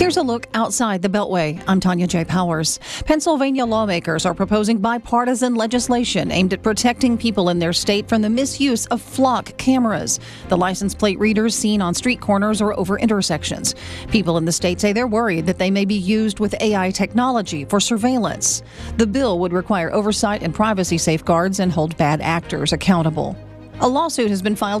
Here's a look outside the Beltway. I'm Tanya J. Powers. Pennsylvania lawmakers are proposing bipartisan legislation aimed at protecting people in their state from the misuse of flock cameras, the license plate readers seen on street corners or over intersections. People in the state say they're worried that they may be used with AI technology for surveillance. The bill would require oversight and privacy safeguards and hold bad actors accountable. A lawsuit has been filed